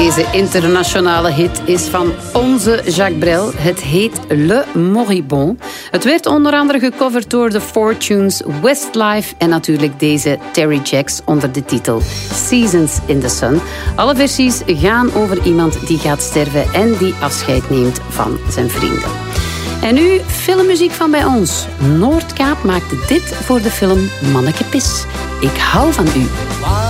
Deze internationale hit is van onze Jacques Brel. Het heet Le Moribond. Het werd onder andere gecoverd door The Fortunes, Westlife en natuurlijk deze Terry Jacks onder de titel Seasons in the Sun. Alle versies gaan over iemand die gaat sterven en die afscheid neemt van zijn vrienden. En nu filmmuziek van bij ons. Noordkaap maakte dit voor de film Manneke Pis. Ik hou van u.